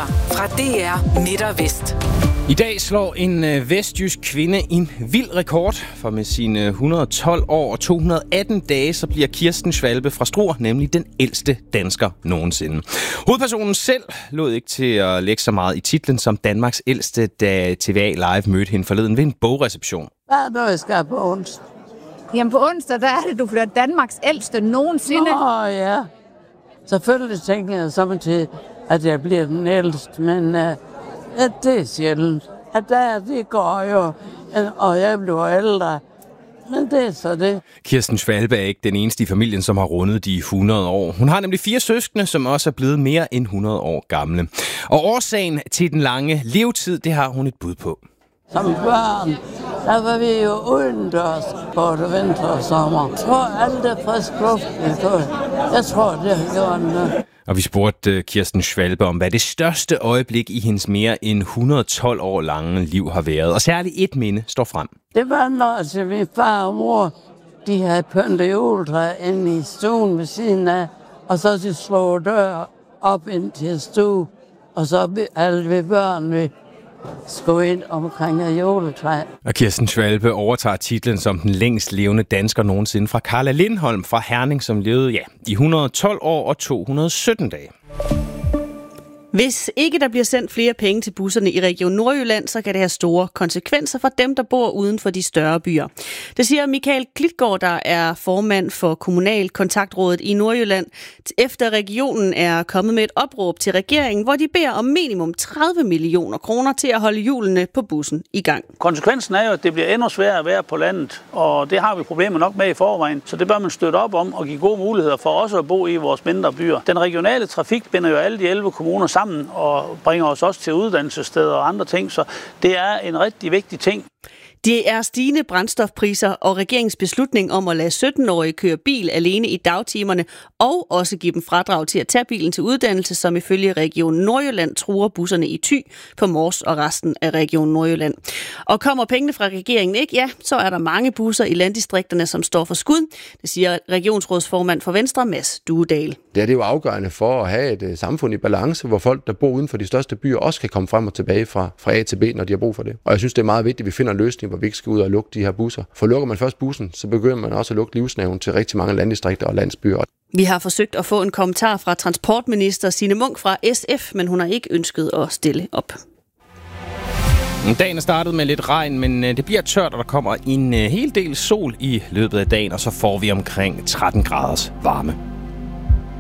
Nyheder fra DR Midt og Vest. I dag slår en vestjysk kvinde en vild rekord, for med sine 112 år og 218 dage, så bliver Kirsten Schwalbe fra Struer nemlig den ældste dansker nogensinde. Hovedpersonen selv lod ikke til at lægge så meget i titlen som Danmarks ældste, da TVA Live mødte hende forleden ved en bogreception. Hvad er det, jeg skal på onsdag? Jamen på onsdag, der er det, du bliver Danmarks ældste nogensinde. Ja. Selvfølgelig tænker jeg så til, at jeg bliver den ældste, men det er sjældent. At det går jo, og jeg bliver ældre. Men det er så det. Kirsten Schwalbe er ikke den eneste i familien, som har rundet de 100 år. Hun har nemlig 4 søskende, som også er blevet mere end 100 år gamle. Og årsagen til den lange levetid, det har hun et bud på. Som børn, der var vi jo udendørs både vinter og sommer. Jeg tror, alt er frisk luft. Jeg tror, det har gjort noget. Og vi spurgte Kirsten Schwalbe om, hvad det største øjeblik i hendes mere end 112 år lange liv har været. Og særligt et minde står frem. Det var når min far og mor, de havde pyntet juletræ inde i stuen ved siden af. Og så de slog dør op ind til stue. Og så alle vi børn, vi skulle ind omkring juletræ. Og Kirsten Schwalbe overtager titlen som den længst levende dansker nogensinde fra Carla Lindholm fra Herning, som levede i 112 år og 217 dage. Hvis ikke der bliver sendt flere penge til busserne i Region Nordjylland, så kan det have store konsekvenser for dem, der bor uden for de større byer. Det siger Michael Klitgaard, der er formand for Kommunalkontaktrådet i Nordjylland, efter regionen er kommet med et opråb til regeringen, hvor de beder om minimum 30 millioner kroner til at holde hjulene på bussen i gang. Konsekvensen er jo, at det bliver endnu sværere at være på landet, og det har vi problemer nok med i forvejen, så det bør man støtte op om og give gode muligheder for også at bo i vores mindre byer. Den regionale trafik binder jo alle de 11 kommuner sammen og bringer os også til uddannelsessteder og andre ting, så det er en rigtig vigtig ting. Det er stigende brændstofpriser og regeringens beslutning om at lade 17-årige køre bil alene i dagtimerne og også give dem fradrag til at tage bilen til uddannelse, som ifølge Region Nordjylland truer busserne i Thy, på Mors og resten af Region Nordjylland. Og kommer pengene fra regeringen ikke, ja, så er der mange busser i landdistrikterne, som står for skud. Det siger regionsrådsformand for Venstre, Mads Duedal. Det er jo afgørende for at have et samfund i balance, hvor folk, der bor uden for de største byer, også kan komme frem og tilbage fra A til B, når de har brug for det. Og jeg synes, det er meget vigtigt, at vi finder en løsning, hvor vi ikke skal ud og lukke de her busser. For lukker man først bussen, så begynder man også at lukke livsnerven til rigtig mange landdistrikter og landsbyer. Vi har forsøgt at få en kommentar fra transportminister Signe Munk fra SF, men hun har ikke ønsket at stille op. Dagen er startet med lidt regn, men det bliver tørt, og der kommer en hel del sol i løbet af dagen, og så får vi omkring 13 graders varme.